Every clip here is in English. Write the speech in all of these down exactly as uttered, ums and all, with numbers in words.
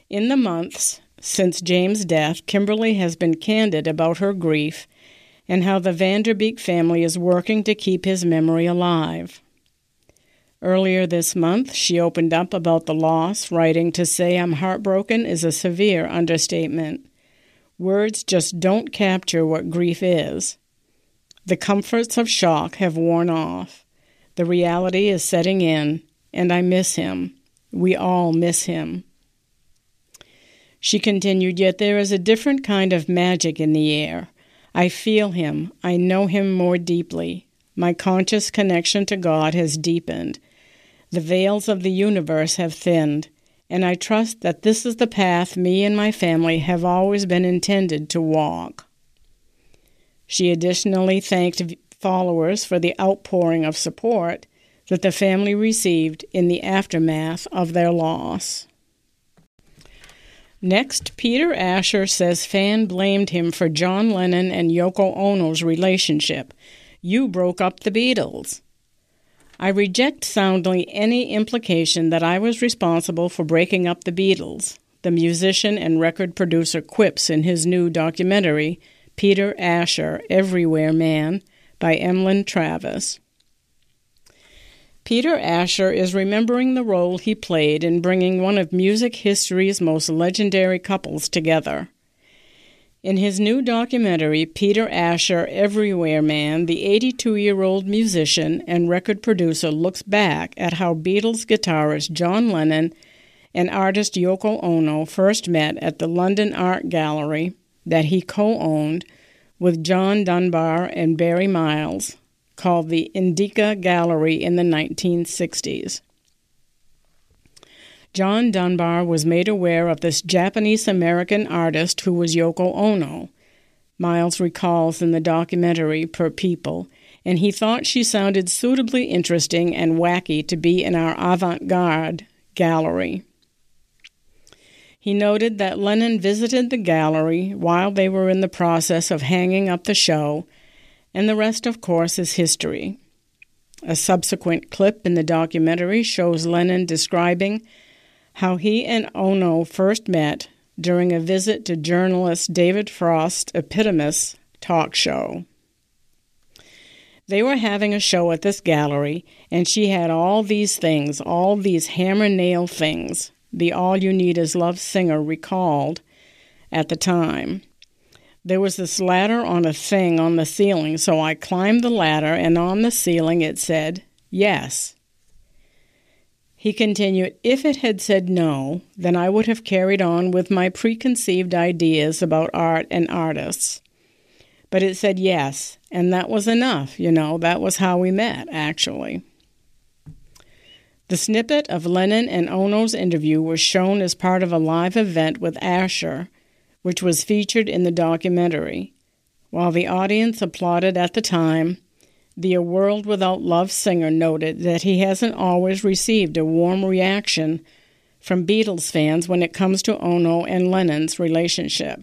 In the months since James' death, Kimberly has been candid about her grief and how the Vanderbeek family is working to keep his memory alive. Earlier this month, she opened up about the loss, writing, "To say I'm heartbroken is a severe understatement. Words just don't capture what grief is. The comforts of shock have worn off. The reality is setting in, and I miss him. We all miss him." She continued, "Yet there is a different kind of magic in the air. I feel him. I know him more deeply. My conscious connection to God has deepened. The veils of the universe have thinned, and I trust that this is the path me and my family have always been intended to walk." She additionally thanked followers for the outpouring of support that the family received in the aftermath of their loss. Next, Peter Asher says fan blamed him for John Lennon and Yoko Ono's relationship. "You broke up the Beatles." I reject soundly any implication that I was responsible for breaking up the Beatles, the musician and record producer quips in his new documentary, Peter Asher, Everywhere Man, by Emlyn Travis. Peter Asher is remembering the role he played in bringing one of music history's most legendary couples together. In his new documentary, Peter Asher, Everywhere Man, the eighty-two-year-old musician and record producer looks back at how Beatles guitarist John Lennon and artist Yoko Ono first met at the London Art Gallery that he co-owned with John Dunbar and Barry Miles, called the Indica Gallery in the nineteen sixties. John Dunbar was made aware of this Japanese-American artist who was Yoko Ono, Miles recalls in the documentary Per People, and he thought she sounded suitably interesting and wacky to be in our avant-garde gallery. He noted that Lennon visited the gallery while they were in the process of hanging up the show, and the rest, of course, is history. A subsequent clip in the documentary shows Lennon describing how he and Ono first met during a visit to journalist David Frost's Epitomus talk show. They were having a show at this gallery, and she had all these things, all these hammer-nail things, the All You Need Is Love singer recalled at the time. There was this ladder on a thing on the ceiling, so I climbed the ladder, and on the ceiling it said, yes. He continued, if it had said no, then I would have carried on with my preconceived ideas about art and artists. But it said yes, and that was enough, you know, that was how we met, actually. The snippet of Lennon and Ono's interview was shown as part of a live event with Asher, which was featured in the documentary. While the audience applauded at the time, the A World Without Love singer noted that he hasn't always received a warm reaction from Beatles fans when it comes to Ono and Lennon's relationship.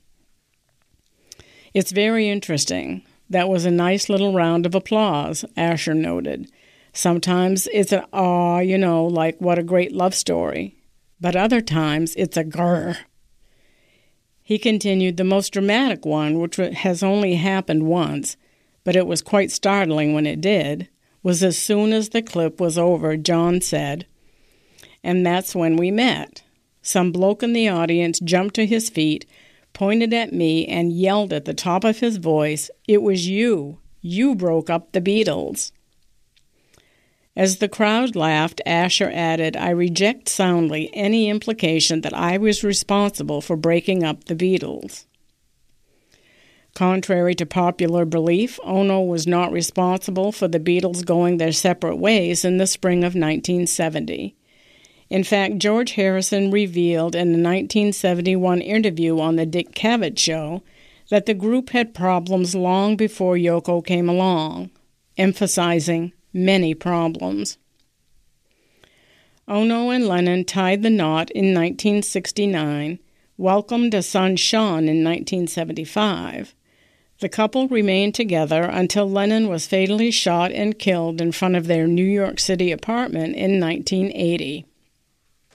It's very interesting. That was a nice little round of applause, Asher noted. Sometimes it's an aw, you know, like what a great love story. But other times it's a grrr. He continued, the most dramatic one, which has only happened once, but it was quite startling when it did, was as soon as the clip was over, John said, and that's when we met. Some bloke in the audience jumped to his feet, pointed at me, and yelled at the top of his voice, it was you. You broke up the Beatles. As the crowd laughed, Asher added, I reject soundly any implication that I was responsible for breaking up the Beatles. Contrary to popular belief, Ono was not responsible for the Beatles going their separate ways in the spring of nineteen seventy. In fact, George Harrison revealed in a nineteen seventy-one interview on the Dick Cavett Show that the group had problems long before Yoko came along, emphasizing many problems. Ono and Lennon tied the knot in nineteen sixty-nine, welcomed a son Sean in nineteen seventy-five. The couple remained together until Lennon was fatally shot and killed in front of their New York City apartment in nineteen eighty.